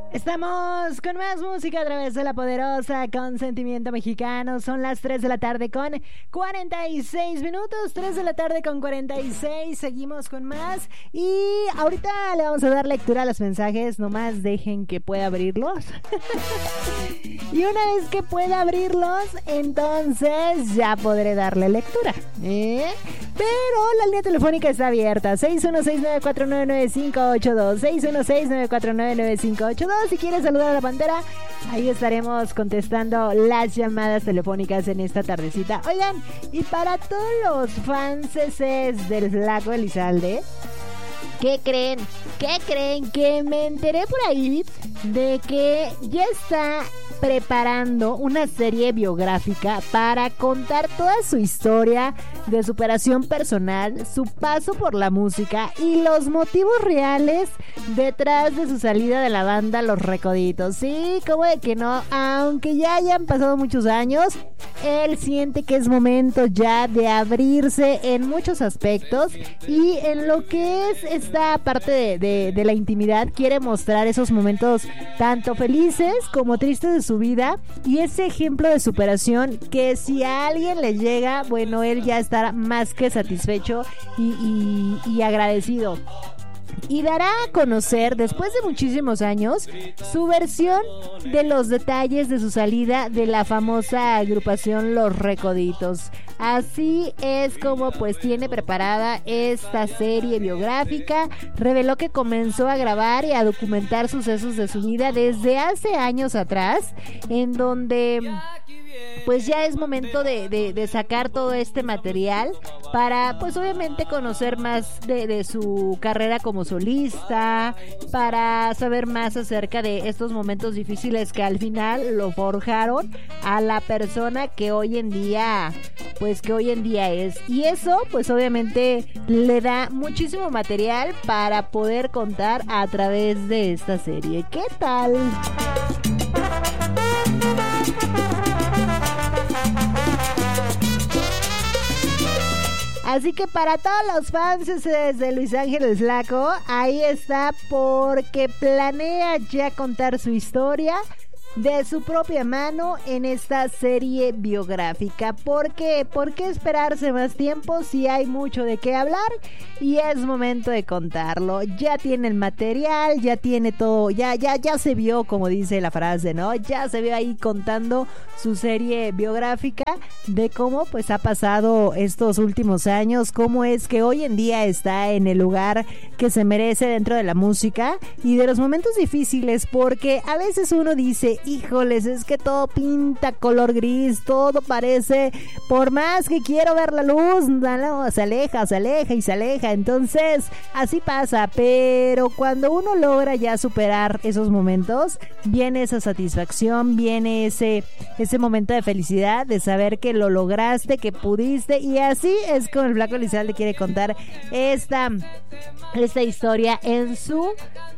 Estamos con más música a través de la poderosa Consentimiento Mexicano. Son las 3 de la tarde con 46 minutos. 3 de la tarde con 46. Seguimos con más. Y ahorita le vamos a dar lectura a los mensajes. Nomás dejen que pueda abrirlos. Y una vez que pueda abrirlos, entonces ya podré darle lectura. Pero la línea telefónica está abierta. 616-949-9582. 616-949-9582. Si quieres saludar a la Pantera, ahí estaremos contestando las llamadas telefónicas en esta tardecita. Oigan, y para todos los fans del Flaco Elizalde, ¿qué creen? Que me enteré por ahí de que ya está preparando una serie biográfica para contar toda su historia de superación personal, su paso por la música y los motivos reales detrás de su salida de la banda Los Recoditos. Sí, como de que no, aunque ya hayan pasado muchos años, él siente que es momento ya de abrirse en muchos aspectos, y en lo que es esta parte de la intimidad quiere mostrar esos momentos tanto felices como tristes de su vida, y ese ejemplo de superación que si a alguien le llega, bueno, él ya estará más que satisfecho y agradecido. Y dará a conocer, después de muchísimos años, su versión de los detalles de su salida de la famosa agrupación Los Recoditos. Así es como pues tiene preparada esta serie biográfica. Reveló que comenzó a grabar y a documentar sucesos de su vida desde hace años atrás, en donde pues ya es momento de sacar todo este material para pues obviamente conocer más de su carrera como solista, para saber más acerca de estos momentos difíciles que al final lo forjaron a la persona que hoy en día es. Y eso pues obviamente le da muchísimo material para poder contar a través de esta serie. ¿Qué tal? Así que para todos los fans de Luis Ángel el Flaco, ahí está, porque planea ya contar su historia de su propia mano en esta serie biográfica. ¿Por qué esperarse más tiempo si hay mucho de qué hablar? Y es momento de contarlo. Ya tiene el material, ya tiene todo, ya se vio, como dice la frase, ¿no? Ya se vio ahí contando su serie biográfica de cómo pues ha pasado estos últimos años, cómo es que hoy en día está en el lugar que se merece dentro de la música, y de los momentos difíciles, porque a veces uno dice, híjoles, es que todo pinta color gris, todo parece, por más que quiero ver la luz, no, se aleja y se aleja. Entonces así pasa, pero cuando uno logra ya superar esos momentos, viene esa satisfacción, viene ese momento de felicidad, de saber que lo lograste, que pudiste. Y así es como el Flaco Elizalde quiere contar esta historia en su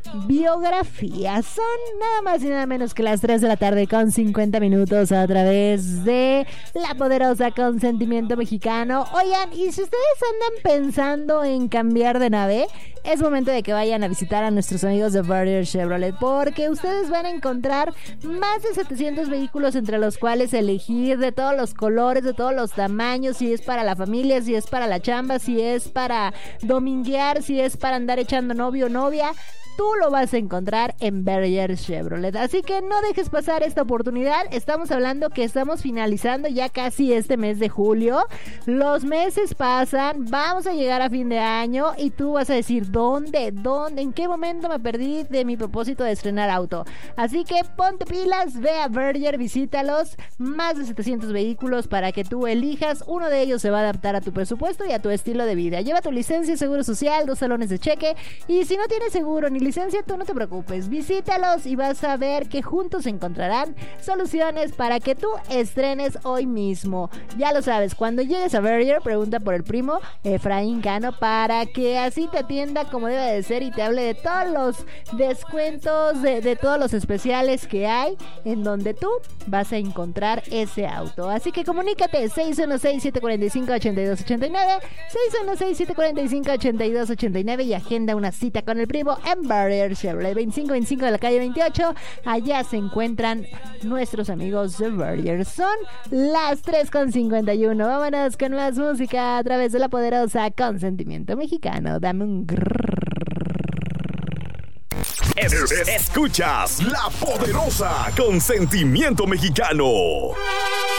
biografía. Son nada más y nada menos que las 3 de la tarde con 50 minutos a través de la poderosa Consentimiento Mexicano. Oigan, y si ustedes andan pensando en cambiar de nave, es momento de que vayan a visitar a nuestros amigos de Verrier Chevrolet, porque ustedes van a encontrar más de 700 vehículos entre los cuales elegir, de todos los colores, de todos los tamaños, si es para la familia, si es para la chamba, si es para dominguear, si es para andar echando novio o novia. Tú lo vas a encontrar en Verrier Chevrolet. Así que no dejes pasar esta oportunidad. Estamos hablando que estamos finalizando ya casi este mes de julio. Los meses pasan, vamos a llegar a fin de año y tú vas a decir, ¿dónde? ¿En qué momento me perdí de mi propósito de estrenar auto? Así que ponte pilas, ve a Verrier, visítalos. Más de 700 vehículos para que tú elijas. Uno de ellos se va a adaptar a tu presupuesto y a tu estilo de vida. Lleva tu licencia, seguro social, 2 talones de cheque. Y si no tienes seguro ni licencia, tú no te preocupes, visítalos y vas a ver que juntos encontrarán soluciones para que tú estrenes hoy mismo. Ya lo sabes, cuando llegues a Verrier, pregunta por el primo Efraín Cano, para que así te atienda como debe de ser y te hable de todos los descuentos, de todos los especiales que hay, en donde tú vas a encontrar ese auto. Así que comunícate, 616-745-8289, 616-745-8289, y agenda una cita con el primo en Barrier Chevrolet 2525 de la calle 28. Allá se encuentran nuestros amigos de Barrier. Son las 3:51. Vámonos con más música a través de la poderosa Consentimiento Mexicano. Dame un Escuchas La Poderosa Consentimiento Mexicano.